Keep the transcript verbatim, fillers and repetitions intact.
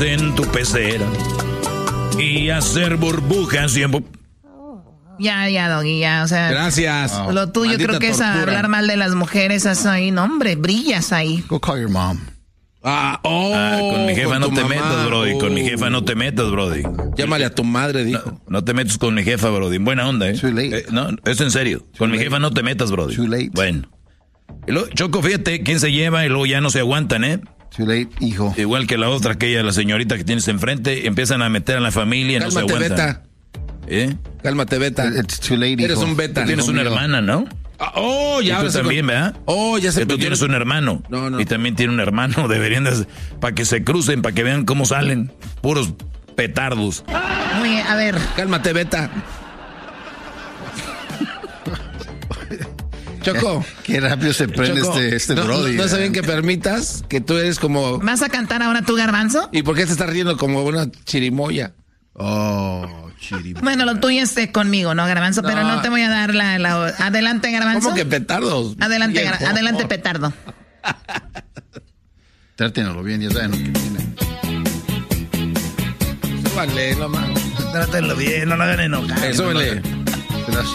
en tu pecera y hacer burbujas y... Ya, ya, Doggy, ya, o sea... Gracias. Oh. Lo tuyo Maldita creo que tortura. Es hablar mal de las mujeres, eso ahí, no, hombre, brillas ahí. Go call your mom. Ah, oh, ah, con mi jefa con no te mamá. metas, Brody, oh. Con mi jefa no te metas, Brody. Llámale a tu madre, dijo. No, no te metas con mi jefa, Brody, en buena onda, ¿eh? Too late. eh no, es en serio. Too con late. mi jefa no te metas, Brody. Too late. Bueno. Y luego, Choco, fíjate, quién se lleva y luego ya no se aguantan, ¿eh? Too late, hijo. Igual que la otra, aquella, la señorita que tienes enfrente, empiezan a meter a la familia y no se aguantan. Beta. ¿Eh? Cálmate, Beta. It's too late, hijo. Eres un Beta. Tú tienes una mío. hermana, ¿no? Ah, oh, ya. Y tú también, con... ¿verdad? Oh, ya se que tú tienes un hermano. No, no. Y también tiene un hermano. Deberían de... Para que se crucen, para que vean cómo salen. Puros petardos. Muy bien, a ver. Cálmate, Beta. Choco. Qué rápido se prende Choco, este, este no, Brody. No, no saben que permitas que tú eres como... ¿Vas a cantar ahora tú, Garbanzo? ¿Y por qué te estás riendo como una chirimoya? Oh, chirimoya. Bueno, lo tuyo es conmigo, ¿no, Garbanzo? No. Pero no te voy a dar la... la... Adelante, Garbanzo. ¿Cómo que petardos? Adelante, gar... adelante, petardo. Trátenlo bien, ya saben lo que viene. Súbale, nomás. Trátenlo bien, no lo hagan enojar. Eh, súbele.